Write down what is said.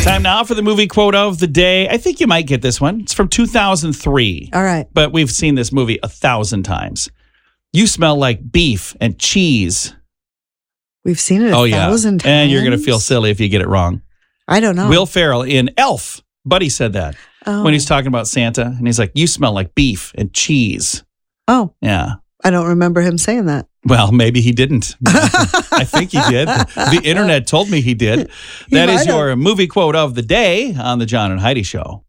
Time now for the movie quote of the day. I think you might get this one. It's from 2003. All right. But we've seen this movie 1,000 times. You smell like beef and cheese. We've seen it 1,000 times. And you're going to feel silly if you get it wrong. I don't know. Will Ferrell in Elf. Buddy said that when he's talking about Santa. And he's like, you smell like beef and cheese. Oh. Yeah. I don't remember him saying that. Well, maybe he didn't. I think he did. The internet told me he did. That is your movie quote of the day on the John and Heidi Show.